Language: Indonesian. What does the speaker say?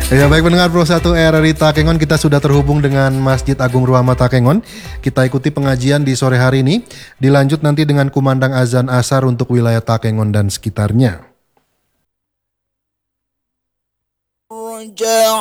Ya baik pendengar Pro 1 RRI Takengon, kita sudah terhubung dengan Masjid Agung Ruhama Takengon. Kita ikuti pengajian di sore hari ini. Dilanjut nanti dengan kumandang azan asar untuk wilayah Takengon dan sekitarnya.